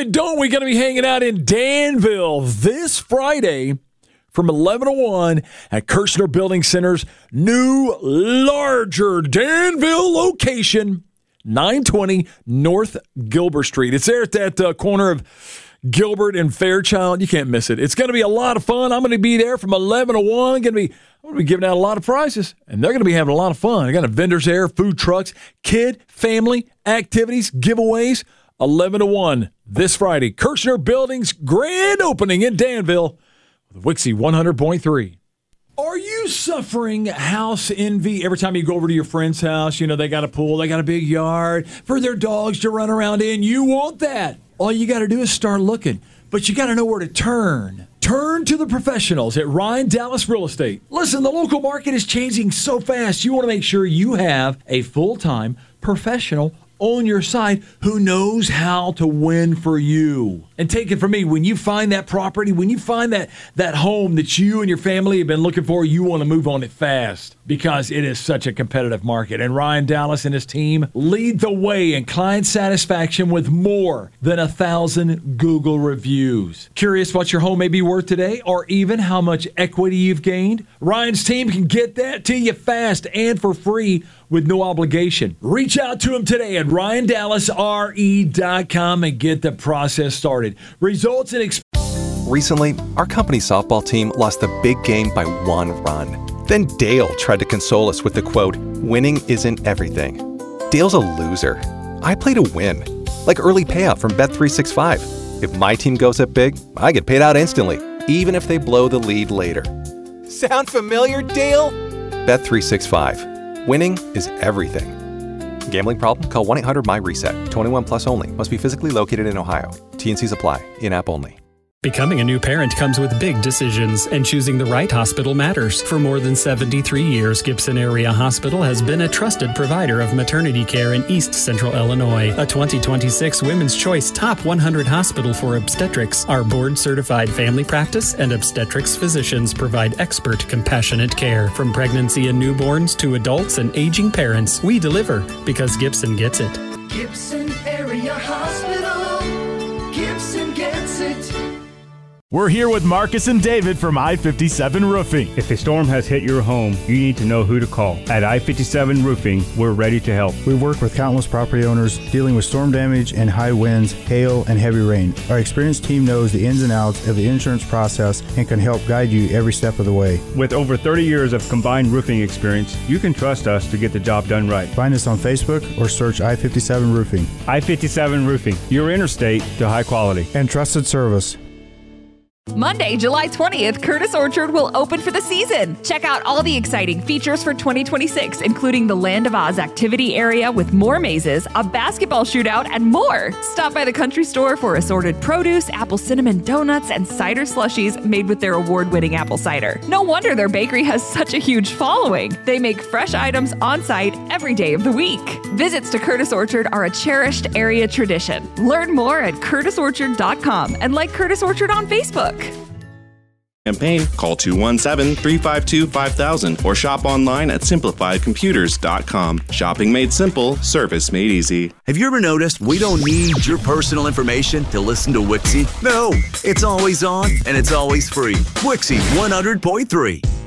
it, don't we? Going to be hanging out in Danville this Friday from 11 to 1 at Kirshner Building Center's new, larger Danville location, 920 North Gilbert Street. It's there at that corner of Gilbert and Fairchild. You can't miss it. It's going to be a lot of fun. I'm going to be there from 11 to 1. I'm going to be giving out a lot of prizes, and they're going to be having a lot of fun. I got vendors there, food trucks, kid, family, activities, giveaways. 11 to 1 this Friday. Kirshner Building's grand opening in Danville with Wixie 100.3. Are you suffering house envy every time you go over to your friend's house? You know, they got a pool, they got a big yard for their dogs to run around in. You want that. All you got to do is start looking, but you got to know where to turn. Turn to the professionals at Ryan Dallas Real Estate. Listen, the local market is changing so fast. You want to make sure you have a full-time professional on your side who knows how to win for you. And take it from me, when you find that property, when you find that home that you and your family have been looking for, you want to move on it fast because it is such a competitive market. And Ryan Dallas and his team lead the way in client satisfaction with more than 1,000 Google reviews. Curious what your home may be worth today or even how much equity you've gained? Ryan's team can get that to you fast and for free with no obligation. Reach out to him today at RyanDallasRE.com and get the process started. Results and Recently, our company's softball team lost the big game by 1 run. Then Dale tried to console us with the quote, "Winning isn't everything." Dale's a loser. I play to win, like early payout from Bet365. If my team goes up big, I get paid out instantly, even if they blow the lead later. Sound familiar, Dale? Bet365. Winning is everything. Gambling problem? Call 1-800-MY-RESET. 21 plus only. Must be physically located in Ohio. T&Cs apply. In-app only. Becoming a new parent comes with big decisions, and choosing the right hospital matters. For more than 73 years, Gibson Area Hospital has been a trusted provider of maternity care in East Central Illinois. A 2026 Women's Choice Top 100 Hospital for Obstetrics. Our board-certified family practice and obstetrics physicians provide expert, compassionate care. From pregnancy and newborns to adults and aging parents, we deliver because Gibson gets it. Gibson Area Hospital. Gibson gets it. We're here with Marcus and David from I-57 Roofing. If a storm has hit your home, you need to know who to call. At I-57 Roofing, we're ready to help. We work with countless property owners dealing with storm damage and high winds, hail, and heavy rain. Our experienced team knows the ins and outs of the insurance process and can help guide you every step of the way. With over 30 years of combined roofing experience, you can trust us to get the job done right. Find us on Facebook or search I-57 Roofing. I-57 Roofing, your interstate to high quality and trusted service. Monday, July 20th, Curtis Orchard will open for the season. Check out all the exciting features for 2026, including the Land of Oz activity area with more mazes, a basketball shootout, and more. Stop by the country store for assorted produce, apple cinnamon donuts, and cider slushies made with their award-winning apple cider. No wonder their bakery has such a huge following. They make fresh items on site every day of the week. Visits to Curtis Orchard are a cherished area tradition. Learn more at curtisorchard.com and like Curtis Orchard on Facebook. Campaign, call 217-352-5000 or shop online at simplifiedcomputers.com. Shopping made simple, service made easy. Have you ever noticed we don't need your personal information to listen to Wixie? No, it's always on and it's always free. Wixie 100.3.